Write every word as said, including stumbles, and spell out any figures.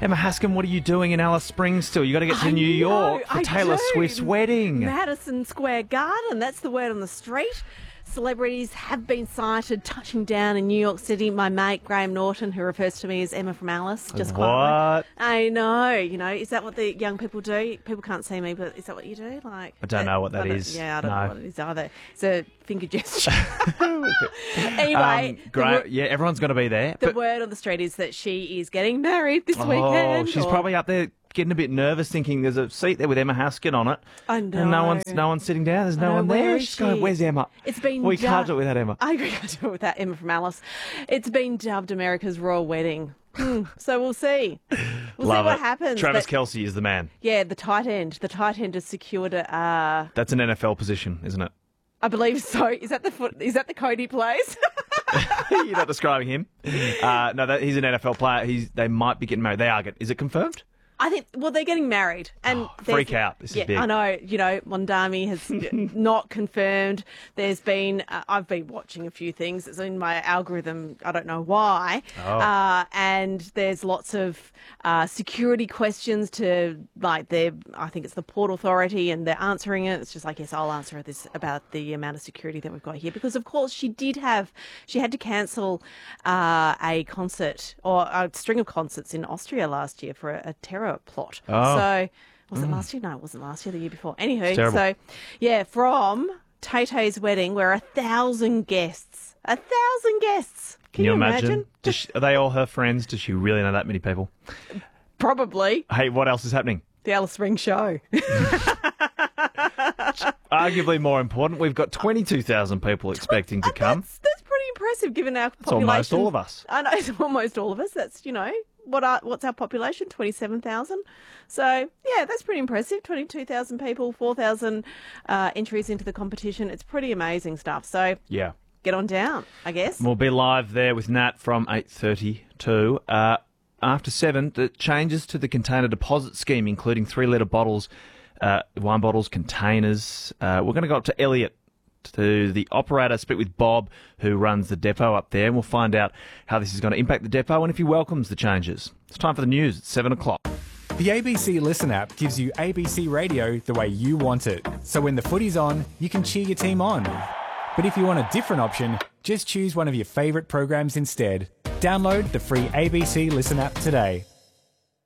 Emma Haskin, what are you doing in Alice Springs still? You got to get to I New know, York for I Taylor do. Swift's wedding. Madison Square Garden, that's the word on the street. Celebrities have been sighted touching down in New York City. My mate, Graham Norton, who refers to me as Emma from Alice, just What? quietly. I know, you know, is that what the young people do? People can't see me, but is that what you do? Like, I don't know what that I don't- is. Yeah, I don't No. know what it is either. It's a finger gesture. Anyway, Um, the, great. wo- Yeah, everyone's got to be there. the But- word on the street is that she is getting married this oh, weekend. she's or- probably up there getting a bit nervous, thinking there's a seat there with Emma Haskin on it. I And no know. one's no one's sitting down. There's no I know, one where there. is She's going, she? where's Emma? It's been We can't ju- do it without Emma. I agree, I can't do it without Emma from Alice. It's been dubbed America's Royal Wedding. Hmm, so we'll see. We'll Love see what it. happens. Travis but, Kelce is the man. yeah, the tight end. The tight end has secured a. Uh, That's an N F L position, isn't it? I believe so. Is that the foot? Is that the Cody plays? You're not describing him. Uh, no, that, he's an N F L player. He's they might be getting married. They are. Get, is it confirmed? I think. Well, they're getting married, and Oh, there's- freak out. This is yeah, big. I know. You know, Mondami has not confirmed. There's been. Uh, I've been watching a few things. It's in my algorithm. I don't know why. Oh. Uh, and there's lots of uh, security questions to like the. I think it's the Port Authority, and they're answering it. It's just like, yes, I'll answer this about the amount of security that we've got here, because of course she did have. She had to cancel uh, a concert or a string of concerts in Austria last year for a, a terror plot. Oh. So was it last year? No, it wasn't last year. The year before. Anywho, terrible. so yeah, from Tay Tay's wedding, where a thousand guests, a thousand guests. Can, you imagine? Does she, are they all her friends? Does she really know that many people? Probably Hey, what else is happening? the Alice Springs show. Arguably more important, we've got twenty-two thousand people expecting to come. That's, that's pretty impressive given our It's population. almost all of us. I know, it's almost all of us. That's, you know, what are, what's our population? twenty-seven thousand. So, yeah, that's pretty impressive. twenty-two thousand people, four thousand uh, entries into the competition. It's pretty amazing stuff. So, Yeah. get on down, I guess. We'll be live there with Nat from eight thirty-two. Uh, after seven, the changes to the container deposit scheme, including three-litre bottles, uh, wine bottles, containers. Uh, we're going to go up to Elliot, to the operator, speak with Bob, who runs the depot up there, and we'll find out how this is going to impact the depot and if he welcomes the changes. It's time for the news at seven o'clock. The A B C Listen app gives you A B C radio the way you want it. So when the footy's on, you can cheer your team on. But if you want a different option, just choose one of your favourite programs instead. Download the free A B C Listen app today.